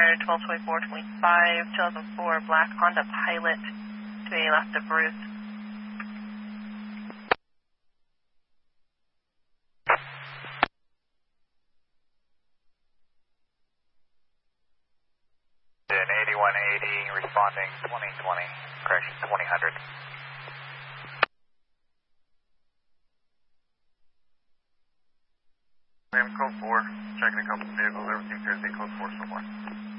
100, 1224, 25, 2004, black Honda Pilot to a left of Bruce. In 8180, responding 2020, correction 2000. We have code 4, checking a couple vehicles, everything appears to be code 4 so far.